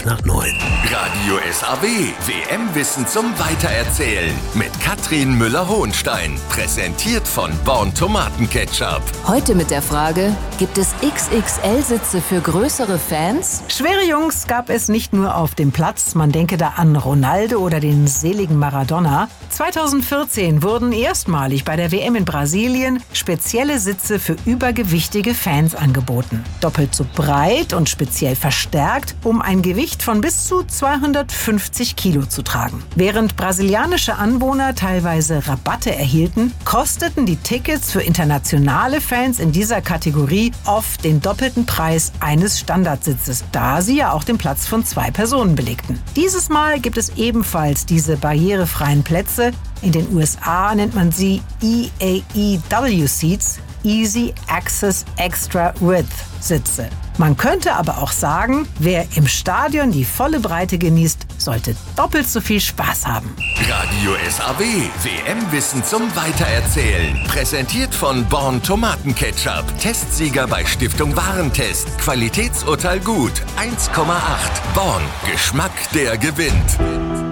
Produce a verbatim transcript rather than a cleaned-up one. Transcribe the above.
fünf nach neun. Radio S A W, W M-Wissen zum Weitererzählen mit Katrin Müller-Hohenstein. Präsentiert von Born Tomatenketchup. Heute mit der Frage, gibt es X X L-Sitze für größere Fans? Schwere Jungs gab es nicht nur auf dem Platz, man denke da an Ronaldo oder den seligen Maradona. zweitausendvierzehn wurden erstmalig bei der W M in Brasilien spezielle Sitze für übergewichtige Fans angeboten. Doppelt so breit und speziell verstärkt, um ein Gewicht von bis zu zweihundertfünfzig Kilo zu tragen. Während brasilianische Anwohner teilweise Rabatte erhielten, kosteten die Tickets für internationale Fans in dieser Kategorie oft den doppelten Preis eines Standardsitzes, da sie ja auch den Platz von zwei Personen belegten. Dieses Mal gibt es ebenfalls diese barrierefreien Plätze. In den U S A nennt man sie E A E W-Seats, Easy Access Extra Width Sitze. Man könnte aber auch sagen, wer im Stadion die volle Breite genießt, sollte doppelt so viel Spaß haben. Radio S A W, W M-Wissen zum Weitererzählen. Präsentiert von Born Tomatenketchup. Testsieger bei Stiftung Warentest. Qualitätsurteil gut. eins Komma acht. Born. Geschmack, der gewinnt.